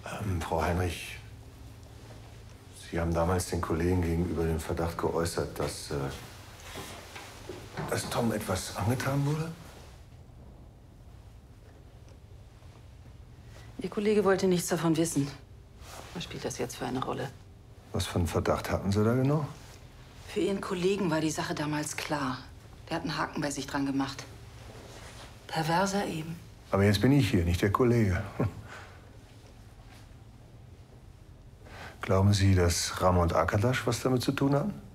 Frau Heinrich, Sie haben damals den Kollegen gegenüber den Verdacht geäußert, dass Tom etwas angetan wurde? Ihr Kollege wollte nichts davon wissen. Was spielt das jetzt für eine Rolle? Was für einen Verdacht hatten Sie da genau? Für Ihren Kollegen war die Sache damals klar. Der hat einen Haken bei sich dran gemacht. Perverser eben. Aber jetzt bin ich hier, nicht der Kollege. Glauben Sie, dass Ramon und Arkadasch was damit zu tun haben?